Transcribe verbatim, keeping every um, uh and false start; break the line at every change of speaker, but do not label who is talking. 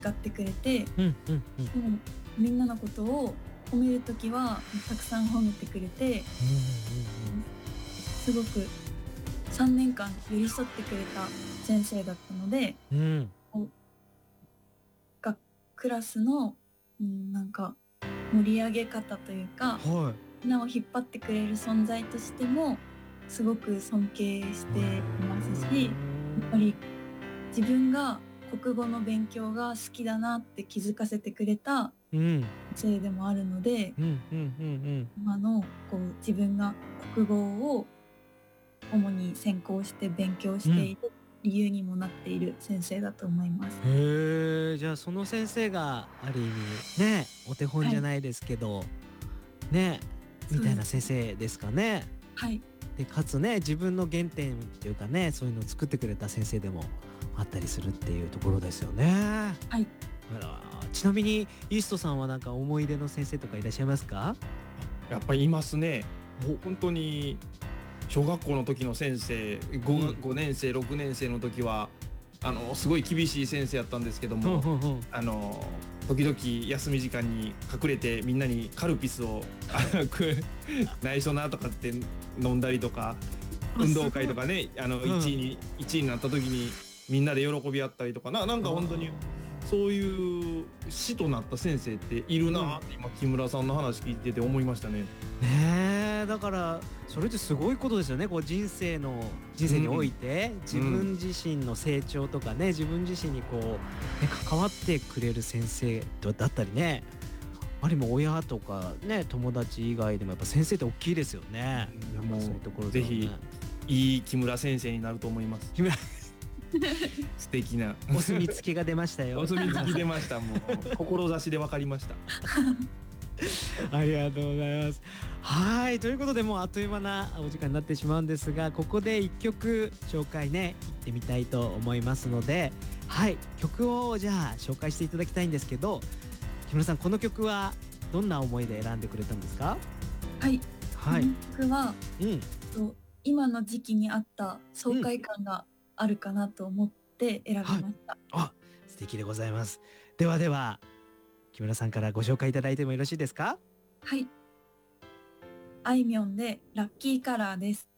がってくれて、
うんうんうん。
でもみんなのことを褒めるときはたくさん褒めてくれて、
うんうん
すごくさんねんかん寄り添ってくれた先生だったので、
うんうん。うん。
こうがクラスの、うん、なんか盛り上げ方というか、
はい。
みんなを引っ張ってくれる存在としてもすごく尊敬していますし、やっぱり自分が国語の勉強が好きだなって気づかせてくれた
うん。
先生でもあるので、
うんうんうんうん。
今のこう自分が国語を主に専攻して勉強
うん。
している理由にもなっている先生だと思います。
へえ、じゃあその先生がある意味ね、お手本
はい、
じゃないですけど、ね、みたいな先
そうですね。
生ですかね。
はい、
で、かつね、自分の原点っていうかね、そういうのを作ってくれた先生でもあったりするっていうところですよね。あ
はい。
ら、ちなみにイーストさんはなんか思い出の先生とかいらっしゃいますか？
やっぱりいますね。
お、
本当に小学校の時の先生、ご、
うん。
ごねん生、ろくねん生の時は、あの、すごい厳しい先生やったんですけど
ふん
も、
ふんふん。
あの、時々休み時間に隠れてみんなにカルピスを、あく内緒なとかって飲んだりとか、
あ、
運
すごい。
動会とかね、あの、
うん。
いちいに、いちいになった時にみんなで喜び合ったりとか、な、なんか本当に
あ
そういう師となった先生っている
あ。うん。
なって今木村さんの話聞いてて思いましたね。
ねえ、だからそれってすごいことですよね。こう人生の人生におい
うん、
て、自
うん、
分自身の成長とかね、自分自身にこう、ね、関わってくれる先生だだったりね、あるいは親とかね、友達以外でもやっぱ先生って大きいですよね。
いや
やっぱそういう
も
ところ
うぜひ
ではね。
いい木村先生になると思います。
木村
素敵な
お墨付きが出ましたよ。
お墨付き
木村さん。
出ました。もう志で分かりました。
ありがとうございます。はい、ということでもうあっという間なお時間になってしまうんですが、ここで一曲紹介ね、行ってみたいと思いますので、はい、曲をじゃあ紹介していただきたいんですけど、木村さん、この曲はどんな思いで選んでくれたんですか？
はい。こ
はい。
の曲は、
うん、
と今の時期に合った爽
うん、
快感があるかなと思って選び
はい。
ました。
あ、素敵でございます。ではでは、木村さんからご紹介いただいてもよろしいですか？
はい。あいみょんでラッキーカラーです。